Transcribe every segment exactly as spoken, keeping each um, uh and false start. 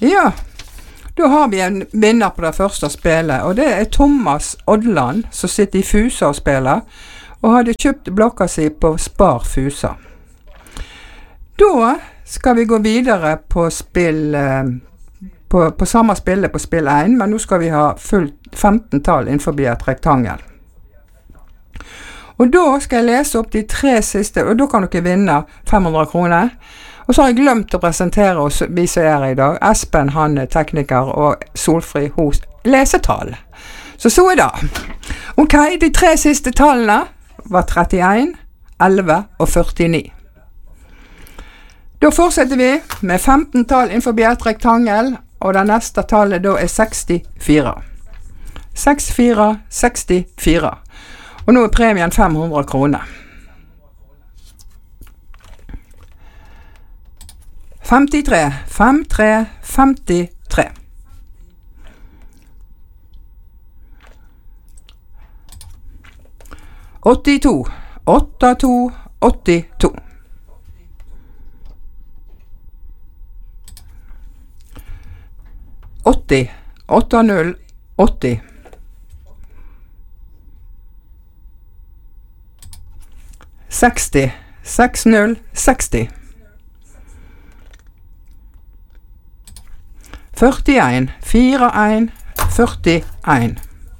Ja, da har vi en vinner på det første spillet, og det er Thomas Odland, som sitter i Fusa og spiller, og hadde kjøpt blokka si på Spar Fusa. Da skal vi gå videre på spill, på, på samme spillet på spill én, men nå skal vi ha fullt femten-tall innenfor et rektangel. Og da skal jeg lese opp de tre siste, og da kan dere vinne fem hundre kroner. Og så har jeg glemt å presentere oss, vi som er her i dag. Espen, han er tekniker, og Solfri hos lesetall. Så så er det. Ok, de tre siste tallene var trettien, elleve og førtini. Da fortsetter vi med femten tall innenfor et rektangel, og det neste tallet da er sekstifire. sekstifire, sekstifire. Og nå er premien fem hundre kroner. femtitre, femtitre, femtitre. åttito, åttito, åttito. åtti, åttito, åtti. seksti, seksti, seksti. førtien, førtien, førtien.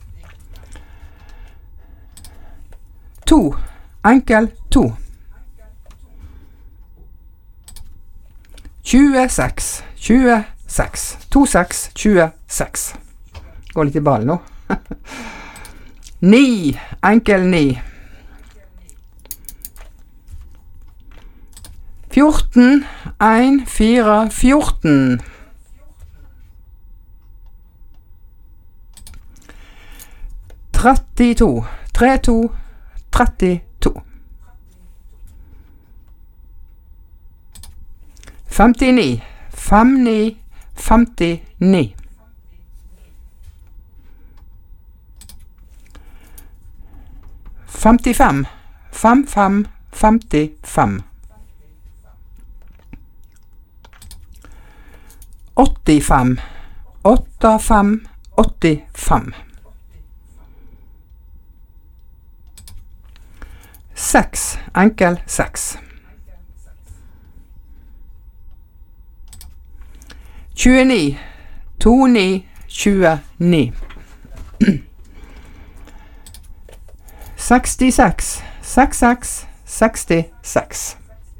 To, enkel to. tjueseks, tjueseks. To, seks, tjueseks. Gå litt i ball nå. Ni, enkel ni. fjorten, en, fire, fjorten. trettito, trettito, trettito. femtini, femtini, femtini. femtifem, femtifem, femtifem. åttifem, åttifem, åttifem. Seks, enkel seks. tjueni, to, ni, tjueni. sekstiseks, seks, seks, sekstiseks.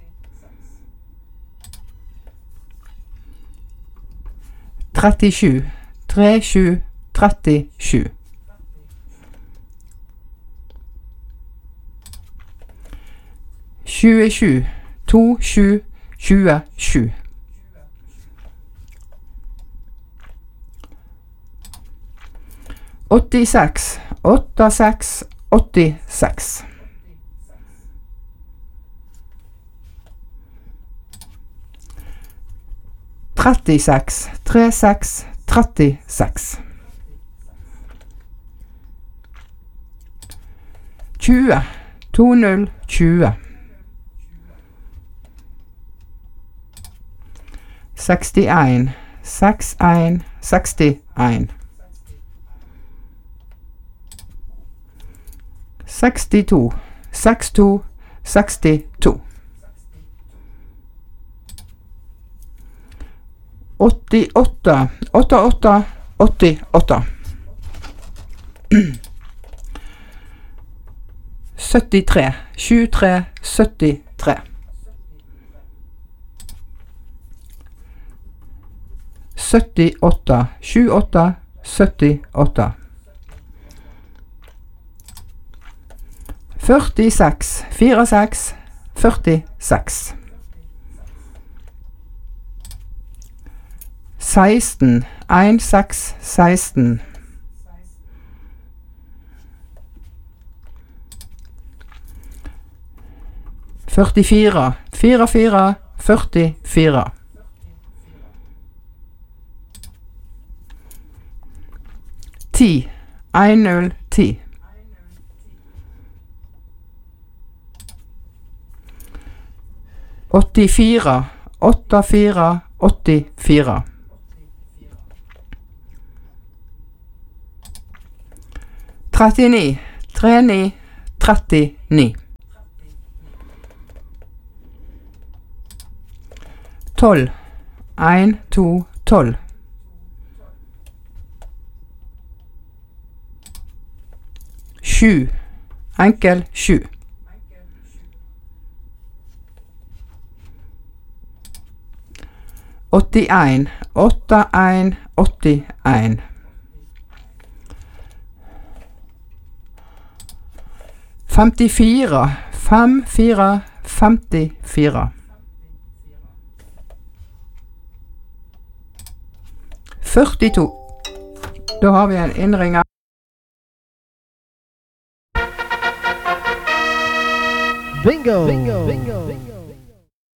trettisju, tre, sju, trettisju. tjuesju, to, sju, tjuesju. åttiseks, åttiseks, åttiseks. trettiseks, trettiseks, trettiseks. tjue, to, null, tjue. sekstien, sekstien, sekstien. sekstito, sekstito, sekstito. åttiåtte, åttiåtte, åttiåtte. syttitre, tjuetre, syttitre. syttiåtte, tjueåtte, syttiåtte. førtiseks, førtiseks, førtiseks. seksten, en, seks, seksten. førtifire, fire, fire, førtifire. ti, en, null, ti. åttifire, åttifire, åttifire. trettini, treni, trettini. tolv, en, to, tolv. sju, enkel sju. åttien, åtte, en, åttien. femtifire, fem, fire, femtifire. førtito. Da har vi en innringer. Bingo! Bingo! Bingo! Bingo!